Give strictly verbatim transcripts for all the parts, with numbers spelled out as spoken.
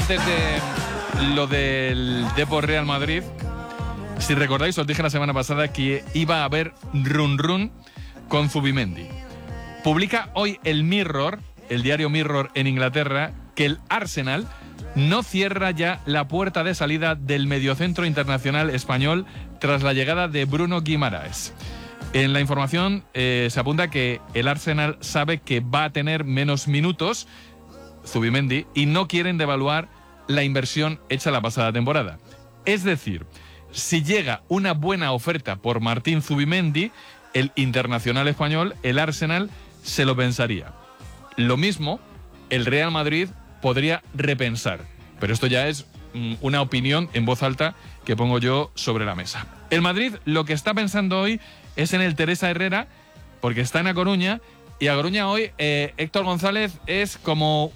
antes de lo del Depor Real Madrid, si recordáis, os dije la semana pasada que iba a haber run run con Zubimendi. Publica hoy el Mirror, el diario Mirror en Inglaterra, que el Arsenal no cierra ya la puerta de salida del mediocentro internacional español tras la llegada de Bruno Guimaraes. En la información eh, se apunta que el Arsenal sabe que va a tener menos minutos, Zubimendi, y no quieren devaluar la inversión hecha la pasada temporada. Es decir, si llega una buena oferta por Martín Zubimendi, el internacional español, el Arsenal se lo pensaría. Lo mismo, el Real Madrid podría repensar, pero esto ya es mm, una opinión en voz alta que pongo yo sobre la mesa. El Madrid lo que está pensando hoy es en el Teresa Herrera, porque está en A Coruña, y A Coruña hoy, eh, Héctor González, es como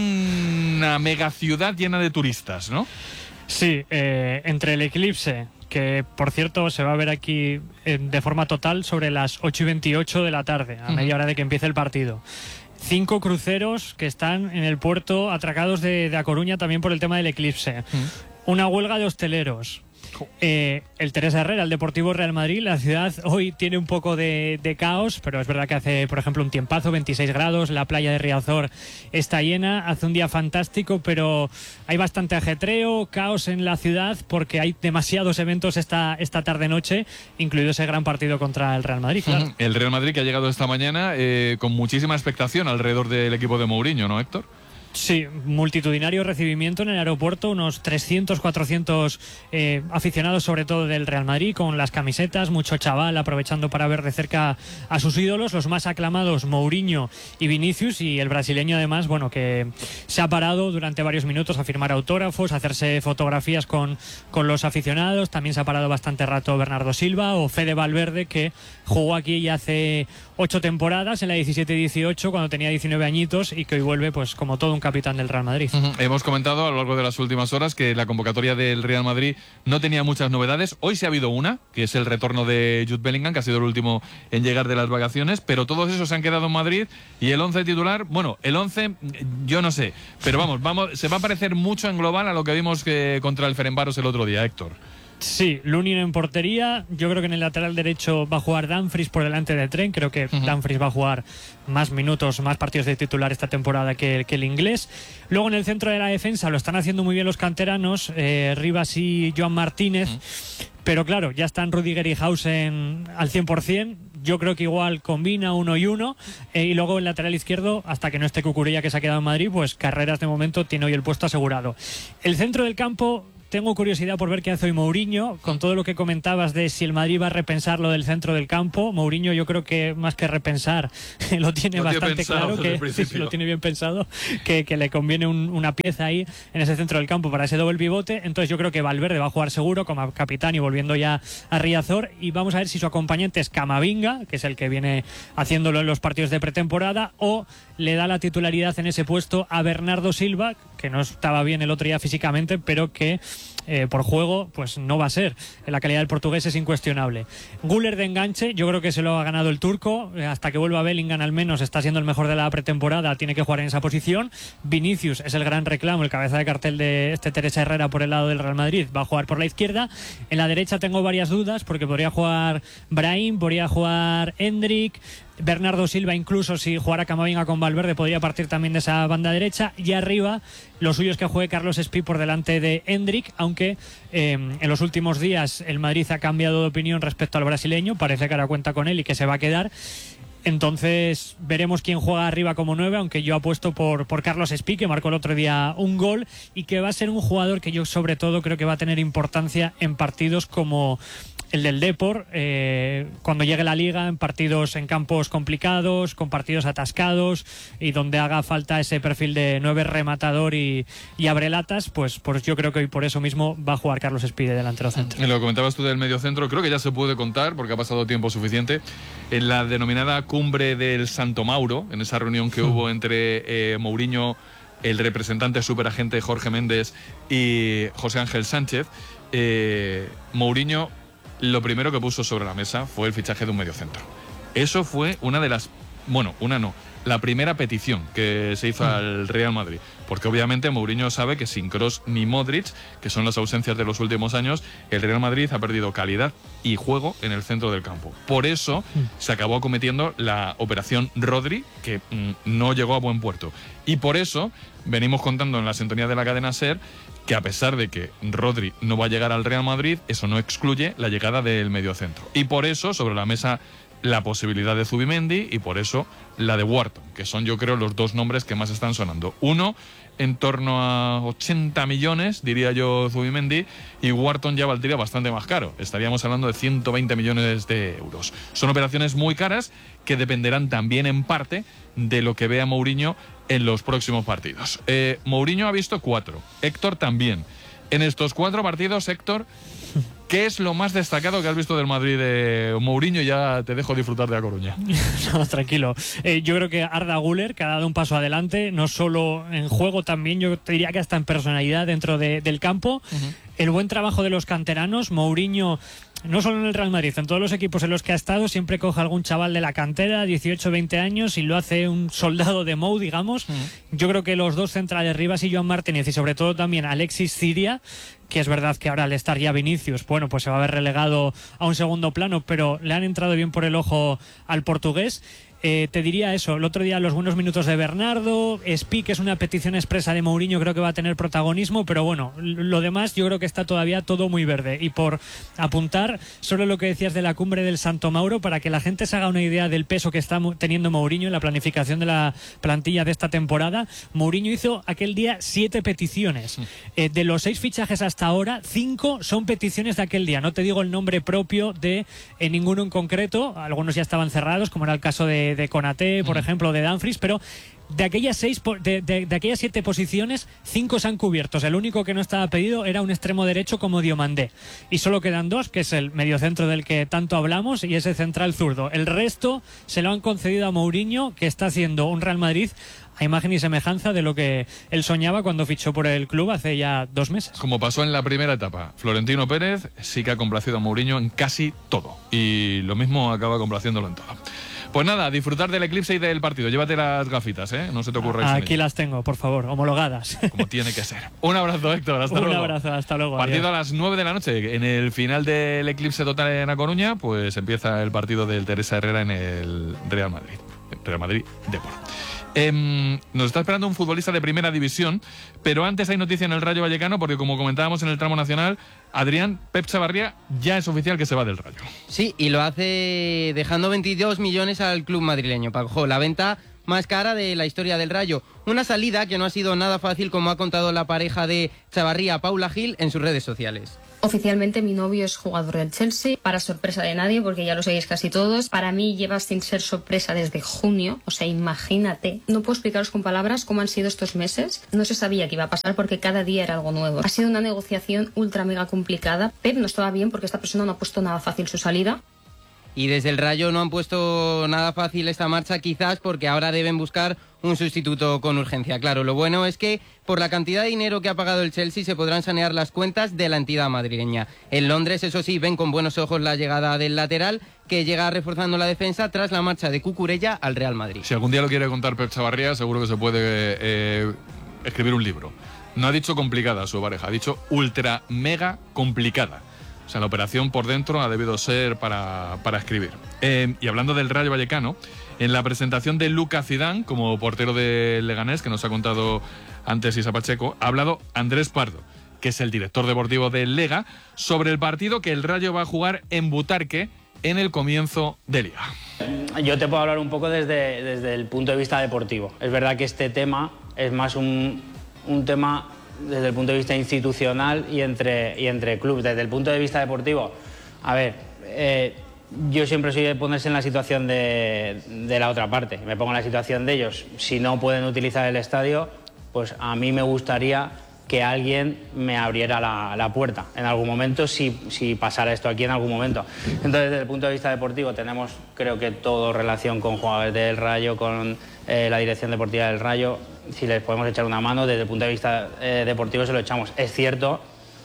una megaciudad llena de turistas, ¿no? Sí, eh, entre el eclipse, que por cierto se va a ver aquí eh, de forma total sobre las ocho y veintiocho de la tarde, a media hora de que empiece el partido. Cinco cruceros que están en el puerto atracados de, de A Coruña también por el tema del eclipse. Una huelga de hosteleros. Eh, el Teresa Herrera, el Deportivo Real Madrid, la ciudad hoy tiene un poco de, de caos, pero es verdad que hace, por ejemplo, un tiempazo, veintiséis grados, la playa de Riazor está llena, hace un día fantástico, pero hay bastante ajetreo, caos en la ciudad, porque hay demasiados eventos esta, esta tarde-noche, incluido ese gran partido contra el Real Madrid, claro. El Real Madrid que ha llegado esta mañana eh, con muchísima expectación alrededor del equipo de Mourinho, ¿no, Héctor? Sí, multitudinario recibimiento en el aeropuerto, unos trescientos, cuatrocientos eh, aficionados sobre todo del Real Madrid con las camisetas, mucho chaval aprovechando para ver de cerca a sus ídolos, los más aclamados Mourinho y Vinicius, y el brasileño además, bueno, que se ha parado durante varios minutos a firmar autógrafos, a hacerse fotografías con, con los aficionados. También se ha parado bastante rato Bernardo Silva o Fede Valverde, que jugó aquí ya hace ocho temporadas, en la diecisiete dieciocho, cuando tenía diecinueve añitos, y que hoy vuelve pues como todo un capitán del Real Madrid. Uh-huh. Hemos comentado a lo largo de las últimas horas que la convocatoria del Real Madrid no tenía muchas novedades. Hoy sí ha habido una, que es el retorno de Jude Bellingham, que ha sido el último en llegar de las vacaciones, pero todos esos se han quedado en Madrid, y el once titular, bueno, el once yo no sé, pero vamos, vamos se va a parecer mucho en global a lo que vimos que contra el Ferencváros el otro día, Héctor. Sí, Lunin en portería. Yo creo que en el lateral derecho va a jugar Dumfries por delante de Trent. Creo que uh-huh. Dumfries va a jugar más minutos, más partidos de titular esta temporada que, que el inglés. Luego en el centro de la defensa lo están haciendo muy bien los canteranos, eh, Rivas y Joan Martínez. Uh-huh. Pero claro, ya están Rudiger y Hausen al cien por cien. Yo creo que igual combina uno y uno. Eh, y luego el lateral izquierdo, hasta que no esté Cucurella, que se ha quedado en Madrid, pues Carreras de momento tiene hoy el puesto asegurado. El centro del campo, tengo curiosidad por ver qué hace hoy Mourinho, con todo lo que comentabas de si el Madrid va a repensar lo del centro del campo. Mourinho, yo creo que más que repensar lo tiene lo bastante tiene claro, que sí, lo tiene bien pensado, que, que le conviene un, una pieza ahí en ese centro del campo para ese doble pivote. Entonces yo creo que Valverde va a jugar seguro como capitán y volviendo ya a Riazor, y vamos a ver si su acompañante es Camavinga, que es el que viene haciéndolo en los partidos de pretemporada, o le da la titularidad en ese puesto a Bernardo Silva, que no estaba bien el otro día físicamente, pero que Eh, por juego pues no va a ser. La calidad del portugués es incuestionable. Güler de enganche, yo creo que se lo ha ganado el turco, eh, hasta que vuelva Bellingham al menos está siendo el mejor de la pretemporada, tiene que jugar en esa posición. Vinicius es el gran reclamo, el cabeza de cartel de este Teresa Herrera por el lado del Real Madrid, va a jugar por la izquierda. En la derecha tengo varias dudas, porque podría jugar Brahim, podría jugar Hendrik, Bernardo Silva, incluso si jugara Camavinga con Valverde podría partir también de esa banda derecha, y arriba lo suyo es que juegue Carlos Espí por delante de Hendrik, aunque eh, en los últimos días el Madrid ha cambiado de opinión respecto al brasileño, parece que ahora cuenta con él y que se va a quedar. Entonces veremos quién juega arriba como nueve, aunque yo apuesto por, por Carlos Espí, que marcó el otro día un gol y que va a ser un jugador que yo sobre todo creo que va a tener importancia en partidos como el del Depor, eh, cuando llegue la Liga, en partidos en campos complicados, con partidos atascados y donde haga falta ese perfil de nueve rematador y, y abrelatas, pues, pues yo creo que hoy por eso mismo va a jugar Carlos Espí de delantero centro. Y lo comentabas tú del medio centro, creo que ya se puede contar, porque ha pasado tiempo suficiente, en la denominada cumbre del Santo Mauro, en esa reunión que hubo entre eh, Mourinho, el representante superagente Jorge Méndez y José Ángel Sánchez. eh, Mourinho lo primero que puso sobre la mesa fue el fichaje de un mediocentro. Eso fue una de las... Bueno, una no. La primera petición que se hizo al Real Madrid. porque obviamente Mourinho sabe que sin Kroos ni Modric, que son las ausencias de los últimos años, el Real Madrid ha perdido calidad y juego en el centro del campo. Por eso se acabó acometiendo la operación Rodri, que mm, no llegó a buen puerto. Y por eso venimos contando en la sintonía de la cadena SER que a pesar de que Rodri no va a llegar al Real Madrid, eso no excluye la llegada del mediocentro. Y por eso, sobre la mesa, la posibilidad de Zubimendi y por eso la de Wharton, que son yo creo los dos nombres que más están sonando. Uno en torno a ochenta millones, diría yo, Zubimendi, y Wharton ya valdría bastante más caro. Estaríamos hablando de ciento veinte millones de euros. Son operaciones muy caras que dependerán también en parte de lo que vea Mourinho en los próximos partidos. Eh, Mourinho ha visto cuatro, Héctor también. En estos cuatro partidos, Héctor, ¿qué es lo más destacado que has visto del Madrid de Mourinho? Ya te dejo disfrutar de A Coruña. No, tranquilo. Eh, yo creo que Arda Güler, que ha dado un paso adelante, no solo en juego, también yo te diría que hasta en personalidad dentro de, del campo. Uh-huh. El buen trabajo de los canteranos. Mourinho, no solo en el Real Madrid, en todos los equipos en los que ha estado, siempre coge algún chaval de la cantera, dieciocho, veinte años, y lo hace un soldado de Mou, digamos. Uh-huh. Yo creo que los dos centrales, Rivas y Joan Martínez, y sobre todo también Alexis Ciria, que es verdad que ahora al estar ya Vinicius, bueno, pues se va a ver relegado a un segundo plano, pero le han entrado bien por el ojo al portugués. Eh, te diría eso, el otro día los buenos minutos de Bernardo, Spi, que es una petición expresa de Mourinho, creo que va a tener protagonismo, pero bueno, lo demás yo creo que está todavía todo muy verde. Y por apuntar solo lo que decías de la cumbre del Santo Mauro, para que la gente se haga una idea del peso que está teniendo Mourinho en la planificación de la plantilla de esta temporada, Mourinho hizo aquel día siete peticiones. Eh, de los seis fichajes hasta ahora, cinco son peticiones de aquel día. No te digo el nombre propio de eh, ninguno en concreto, algunos ya estaban cerrados, como era el caso de de Konaté, por ejemplo, de Dumfries, pero de aquellas seis, de, de, de aquellas siete posiciones, cinco se han cubierto. O sea, el único que no estaba pedido era un extremo derecho como Diomandé. Y solo quedan dos, que es el mediocentro del que tanto hablamos y ese central zurdo. El resto se lo han concedido a Mourinho, que está haciendo un Real Madrid a imagen y semejanza de lo que él soñaba cuando fichó por el club hace ya dos meses. Como pasó en la primera etapa, Florentino Pérez sí que ha complacido a Mourinho en casi todo. Y lo mismo acaba complaciéndolo en todo. Pues nada, disfrutar del eclipse y del partido. Llévate las gafitas, ¿eh? No se te ocurra. Aquí las tengo, por favor, homologadas. Como tiene que ser. Un abrazo, Héctor. Hasta Un luego. Un abrazo, hasta luego. Partido adiós. a las nueve de la noche. En el final del eclipse total en A Coruña, pues empieza el partido del Teresa Herrera en el Real Madrid. Real Madrid Depor. Eh, nos está esperando un futbolista de primera división, pero antes hay noticia en el Rayo Vallecano, porque como comentábamos en el tramo nacional, Adrián, Pep Chavarría ya es oficial que se va del Rayo. Sí, y lo hace dejando veintidós millones al club madrileño. Pagó la venta más cara de la historia del Rayo. Una salida que no ha sido nada fácil, como ha contado la pareja de Chavarría, Paula Gil, en sus redes sociales. Oficialmente mi novio es jugador del Chelsea, para sorpresa de nadie, porque ya lo sabéis casi todos. Para mí lleva sin ser sorpresa desde junio, o sea, imagínate. No puedo explicaros con palabras cómo han sido estos meses. No se sabía qué iba a pasar porque cada día era algo nuevo. Ha sido una negociación ultra mega complicada. Pep no estaba bien porque esta persona no ha puesto nada fácil su salida. Y desde el Rayo no han puesto nada fácil esta marcha, quizás porque ahora deben buscar un sustituto con urgencia. Claro, lo bueno es que por la cantidad de dinero que ha pagado el Chelsea se podrán sanear las cuentas de la entidad madrileña. En Londres, eso sí, ven con buenos ojos la llegada del lateral, que llega reforzando la defensa tras la marcha de Cucurella al Real Madrid. Si algún día lo quiere contar Pep Chavarría, seguro que se puede eh, escribir un libro. No ha dicho complicada su pareja, ha dicho ultra mega complicada. O sea, la operación por dentro ha debido ser para, para escribir. Eh, y hablando del Rayo Vallecano, en la presentación de Lucas Zidane como portero del Leganés, que nos ha contado antes Isa Pacheco, ha hablado Andrés Pardo, que es el director deportivo del Lega, sobre el partido que el Rayo va a jugar en Butarque en el comienzo de Liga. Yo te puedo hablar un poco desde, desde el punto de vista deportivo. Es verdad que este tema es más un, un tema desde el punto de vista institucional y entre, y entre clubes. Desde el punto de vista deportivo, a ver, eh, yo siempre soy de ponerse en la situación de, de la otra parte. Me pongo en la situación de ellos. Si no pueden utilizar el estadio, pues a mí me gustaría que alguien me abriera la, la puerta en algún momento, si, si pasara esto aquí en algún momento. Entonces, desde el punto de vista deportivo, tenemos, creo que, todo relación con jugadores del Rayo, con eh, la dirección deportiva del Rayo. Si les podemos echar una mano, desde el punto de vista eh, deportivo se lo echamos. Es cierto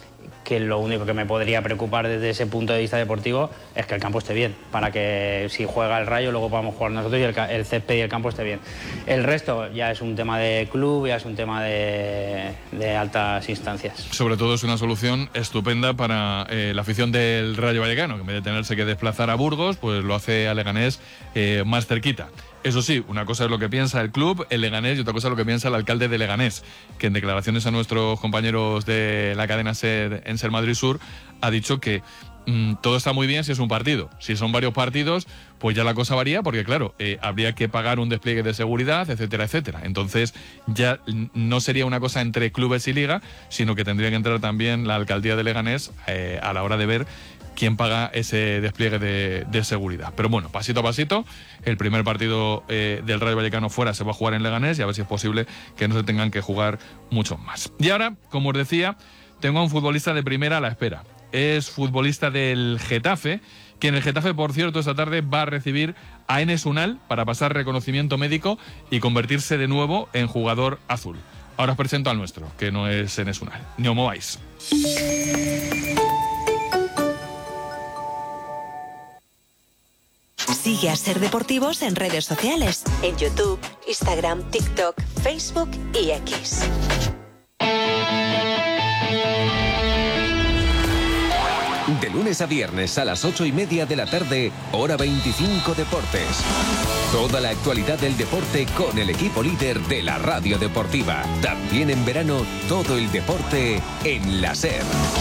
que lo único que me podría preocupar desde ese punto de vista deportivo es que el campo esté bien, para que si juega el Rayo luego podamos jugar nosotros y el, el césped y el campo esté bien. El resto ya es un tema de club, ya es un tema de, de altas instancias. Sobre todo es una solución estupenda para eh, la afición del Rayo Vallecano, que en vez de tenerse que desplazar a Burgos, pues lo hace a Leganés eh, más cerquita. Eso sí, una cosa es lo que piensa el club, el Leganés, y otra cosa es lo que piensa el alcalde de Leganés, que en declaraciones a nuestros compañeros de la cadena SER en SER Madrid Sur ha dicho que mmm, todo está muy bien si es un partido. Si son varios partidos, pues ya la cosa varía, porque claro, eh, habría que pagar un despliegue de seguridad, etcétera, etcétera. Entonces ya no sería una cosa entre clubes y liga, sino que tendría que entrar también la alcaldía de Leganés eh, a la hora de ver quién paga ese despliegue de, de seguridad. Pero bueno, pasito a pasito, el primer partido eh, del Rayo Vallecano fuera se va a jugar en Leganés y a ver si es posible que no se tengan que jugar mucho más. Y ahora, como os decía, tengo a un futbolista de primera a la espera. Es futbolista del Getafe, que en el Getafe, por cierto, esta tarde va a recibir a Enes Unal para pasar reconocimiento médico y convertirse de nuevo en jugador azul. Ahora os presento al nuestro, que no es Enes Unal. Ni os mováis. Sigue a Ser Deportivos en redes sociales, en YouTube, Instagram, TikTok, Facebook y X. De lunes a viernes a las ocho y media de la tarde, hora veinticinco Deportes. Toda la actualidad del deporte con el equipo líder de la radio deportiva. También en verano, todo el deporte en la SER.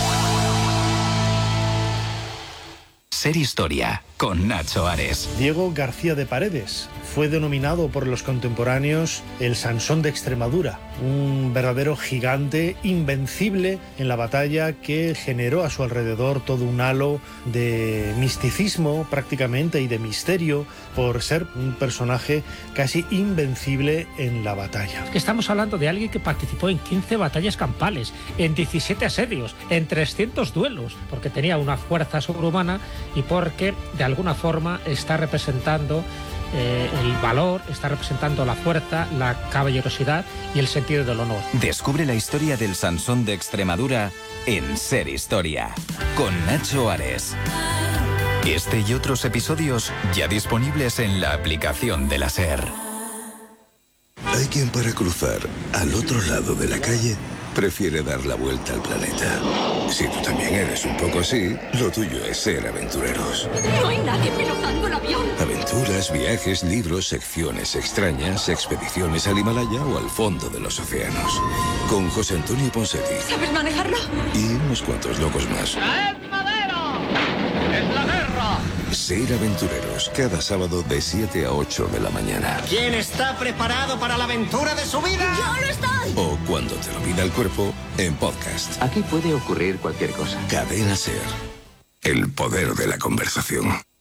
SER Historia, con Nacho Ares. Diego García de Paredes fue denominado por los contemporáneos el Sansón de Extremadura, un verdadero gigante invencible en la batalla que generó a su alrededor todo un halo de misticismo prácticamente y de misterio por ser un personaje casi invencible en la batalla. Estamos hablando de alguien que participó en quince batallas campales, en diecisiete asedios, en trescientos duelos, porque tenía una fuerza sobrehumana y porque de alguna forma está representando eh, el valor, está representando la fuerza, la caballerosidad y el sentido del honor. Descubre la historia del Sansón de Extremadura en SER Historia, con Nacho Ares. Este y otros episodios ya disponibles en la aplicación de la SER. Hay quien para cruzar al otro lado de la calle prefiere dar la vuelta al planeta. Si tú también eres un poco así, lo tuyo es ser aventureros. No hay nadie pilotando el avión. Aventuras, viajes, libros, secciones extrañas, expediciones al Himalaya o al fondo de los océanos. Con José Antonio Ponseti. ¿Sabes manejarlo? Y unos cuantos locos más. ¡Traed madera! ¡Es la guerra! Ser aventureros, cada sábado de siete a ocho de la mañana. ¿Quién está preparado para la aventura de su vida? ¡Yo lo estoy! O cuando te lo pida el cuerpo, en podcast. Aquí puede ocurrir cualquier cosa. Cadena SER. El poder de la conversación.